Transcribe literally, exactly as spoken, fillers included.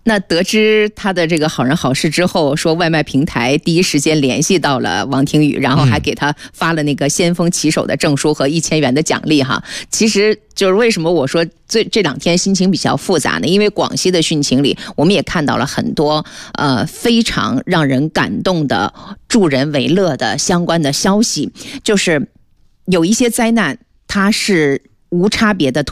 那得知他的这个好人好事之后，说外卖平台第一时间联系到了王庭宇，然后还给他发了那个先锋骑手的证书和一千元的奖励哈。其实就是为什么我说这这两天心情比较复杂呢？因为广西的汛情里，我们也看到了很多呃非常让人感动的助人为乐的相关的消息，就是有一些灾难它是无差别的